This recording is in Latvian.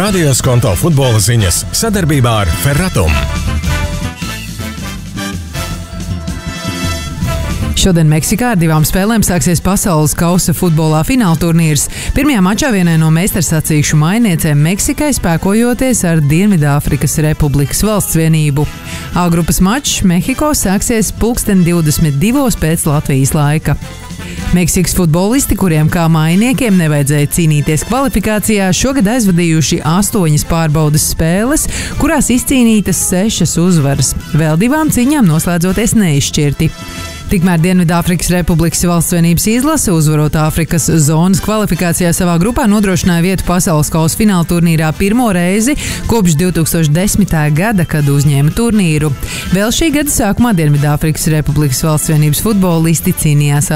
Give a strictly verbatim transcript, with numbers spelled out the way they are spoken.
Radio Skonto futbola ziņas sadarbībā ar Ferratum. Šodien Meksikā ar divām spēlēm sāksies pasaules kausa futbolā fināla turnīrs. Pirmajā mačā vienai no meistarsacīkšu mainniecēm Meksikai spēkojoties ar Dienvidāfrikas Republikas valsts vienību. A grupas mačs Mehiko sāksies pulksten divdesmit divos pēc Latvijas laika. Meksikas futbolisti, kuriem kā mainniekiem nevajadzēja cīnīties kvalifikācijā, šogad aizvadījuši astoņas pārbaudes spēles, kurās izcīnītas sešas uzvaras, vēl divām cīņām noslēdzoties neizšķirti. Tikmēr Dienvidāfrikas Republikas valsts vienības izlase, uzvarot Āfrikas zonas kvalifikācijā savā grupā, nodrošināja vietu pasaules kausa fināla turnīrā pirmo reizi kopš divi tūkstoši desmitā gada, kad uzņēma turnīru. Vēl šī gada sākumā Dienvidāfrikas Republikas valsts vienības futbolisti cīnījās